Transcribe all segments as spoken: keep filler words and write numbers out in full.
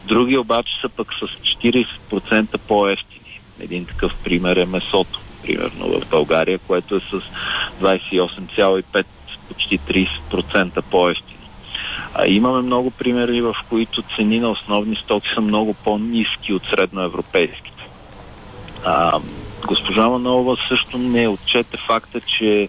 Други обаче са пък с четирийсет процента по-евтини. Един такъв пример е месото, примерно в България, което е с двадесет и осем цяло и пет, почти трийсет процента по-евтини. А имаме много примери, в които цени на основни стоки са много по-ниски от средноевропейските. А, госпожа Манолова също не отчете факта, че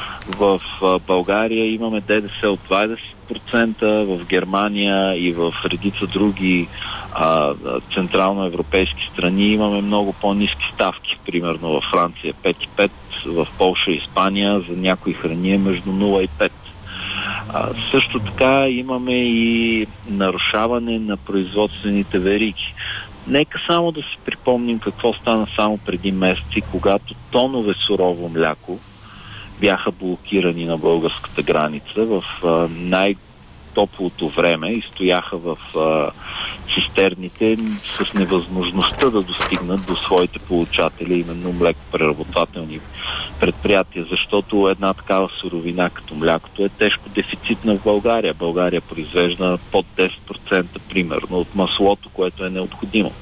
в България имаме ДДС от двадесет процента, в Германия и в редица други а, централноевропейски страни имаме много по-ниски ставки. Примерно във Франция пет и пет, в Полша и Испания за някои храни е между нула и пет. А, също така имаме и нарушаване на производствените вериги. Нека само да си припомним какво стана само преди месеци, когато тонове сурово мляко бяха блокирани на българската граница в а, най-топлото време и стояха в а, цистерните с невъзможността да достигнат до своите получатели, именно млекопреработвателни предприятия, защото една такава суровина като млякото е тежко дефицитна в България. България произвежда под десет процента примерно от маслото, което е необходимо.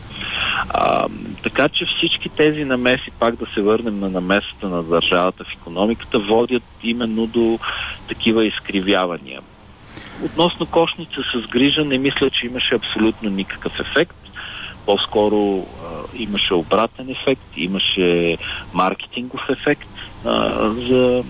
А, така че всички тези намеси, пак да се върнем на намесата на държавата в икономиката, водят именно до такива изкривявания. Относно кошница с грижа, не мисля, че имаше абсолютно никакъв ефект. По-скоро а, имаше обратен ефект, имаше маркетингов ефект а, за,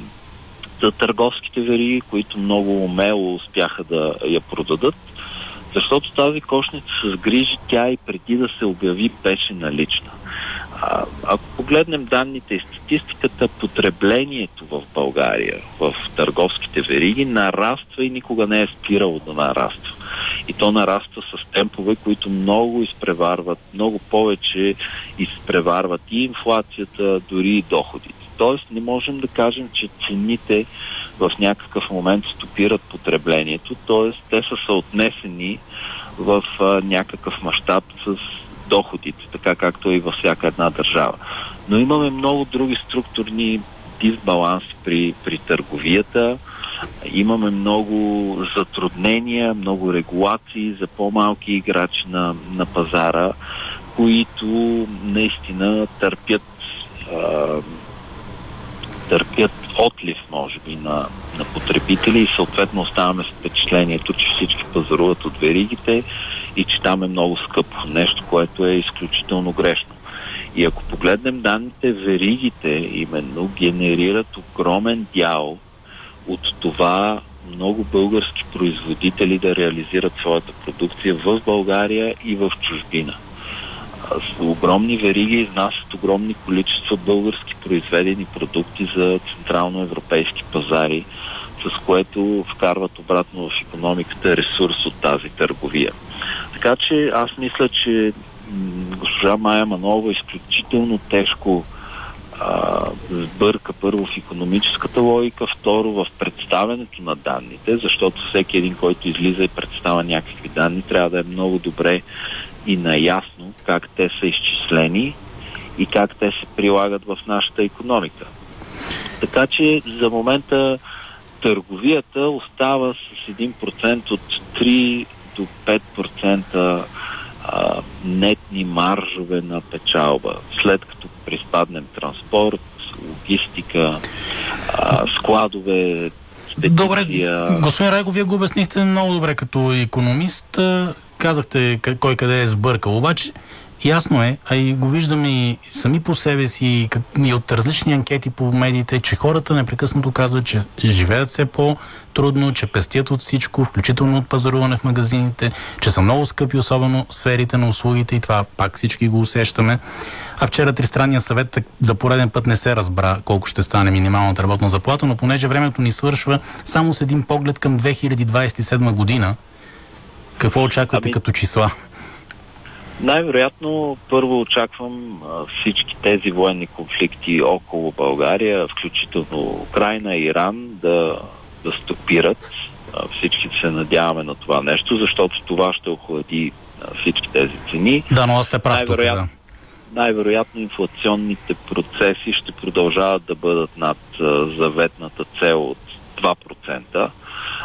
за търговските вериги, които много умело успяха да я продадат. Защото тази кошница с грижи, тя и преди да се обяви, беше налична. А, ако погледнем данните и статистиката, потреблението в България, в търговските вериги, нараства и никога не е спирало да нараства. И то нараства с темпове, които много изпреварват, много повече изпреварват и инфлацията, дори и доходите. Тоест не можем да кажем, че цените в някакъв момент стопират потреблението, т.е. те са съотнесени в а, някакъв мащаб с доходите, така както е и във всяка една държава. Но имаме много други структурни дисбаланси при, при търговията, имаме много затруднения, много регулации за по-малки играчи на, на пазара, които наистина търпят а, търпят отлив, може би, на, на потребители и съответно оставаме с впечатлението, че всички пазаруват от веригите и че там е много скъпо. Нещо, което е изключително грешно. И ако погледнем данните, веригите именно генерират огромен дял от това много български производители да реализират своята продукция в България и в чужбина. С огромни вериги изнасят огромни количества български произведени продукти за централноевропейски пазари, с което вкарват обратно в икономиката ресурс от тази търговия. Така че аз мисля, че м- госпожа Мая Манолова изключително тежко а, сбърка първо в икономическата логика, второ в представянето на данните, защото всеки един, който излиза и представя някакви данни, трябва да е много добре и наясно как те са изчислени и как те се прилагат в нашата икономика. Така че за момента търговията остава с един процент от три до пет процента а, нетни маржове на печалба, след като приспаднем транспорт, логистика, а, складове, спедиция. Добре, господин Райков, вие го обяснихте много добре като икономист. Казахте кой къде е сбъркал, обаче ясно е, а и го виждаме и сами по себе си, и от различни анкети по медиите, че хората непрекъснато казват, че живеят все по-трудно, че пестят от всичко, включително от пазаруване в магазините, че са много скъпи, особено сферите на услугите, и това пак всички го усещаме. А вчера Тристранния съвет за пореден път не се разбра колко ще стане минималната работна заплата, но понеже времето ни свършва, само с един поглед към две хиляди двадесет и седма година, какво очаквате ами, като числа? Най-вероятно първо очаквам а, всички тези военни конфликти около България, включително Украйна и Иран, да, да стопират. А, всички се надяваме на това нещо, защото това ще охлади а, всички тези цени. Да, но аз сте прав тук, да. Най-вероятно инфлационните процеси ще продължават да бъдат над а, заветната цел от два процента.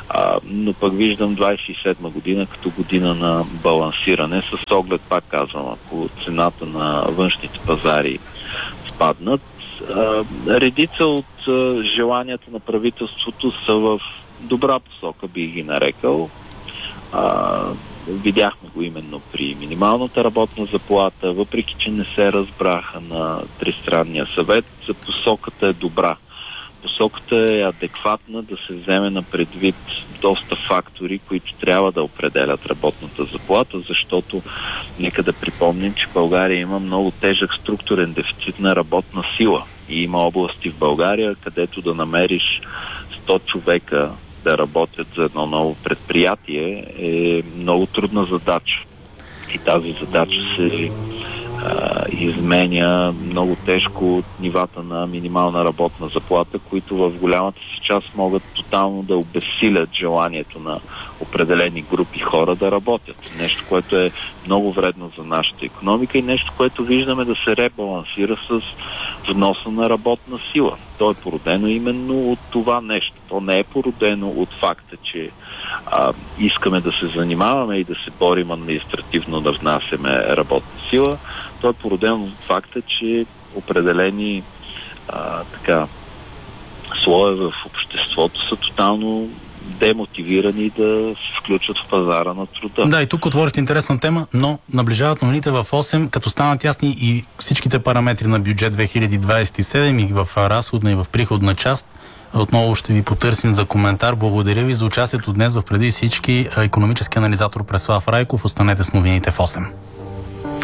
А, но пък виждам двадесет и седма година като година на балансиране, с оглед, пак казвам, ако цената на външните пазари спаднат, а, редица от а, желанията на правителството са в добра посока, би ги нарекал. А, видяхме го именно при минималната работна заплата, въпреки че не се разбраха на Тристранния съвет, за посоката е добра. Посоката е адекватна да се вземе на предвид доста фактори, които трябва да определят работната заплата, защото нека да припомним, че България има много тежък структурен дефицит на работна сила. И има области в България, където да намериш сто човека да работят за едно ново предприятие е много трудна задача. И тази задача се а, изменя много тежко от нивата на минимална работна заплата, които в голямата си част могат тотално да обезсилят желанието на определени групи хора да работят. Нещо, което е много вредно за нашата икономика и нещо, което виждаме да се ребалансира с вноса на работна сила. То е породено именно от това нещо. То не е породено от факта, че а, искаме да се занимаваме и да се борим административно да внасяме работна сила. То е породено от факта, че определени а, така слоеве в обществото са тотално демотивирани да се включат в пазара на труда. Да, и тук отворите интересна тема, но наближават новините в осем, като станат ясни и всичките параметри на бюджет две хиляди двадесет и седем и в разходна и в приходна част. Отново ще ви потърсим за коментар. Благодаря ви за участието днес в Преди всички. Икономически анализатор Преслав Райков. Останете с новините в осем.